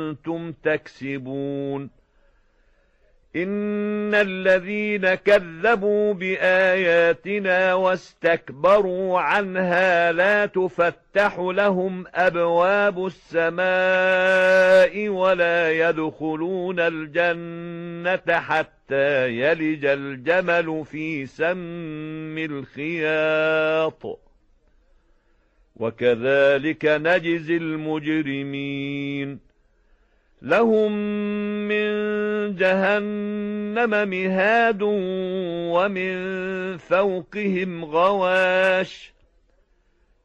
كنتم تكسبون إن الذين كذبوا بآياتنا واستكبروا عنها لا تفتح لهم أبواب السماء ولا يدخلون الجنة حتى يلج الجمل في سم الخياط وكذلك نجزي المجرمين لهم من جهنم مهاد ومن فوقهم غواش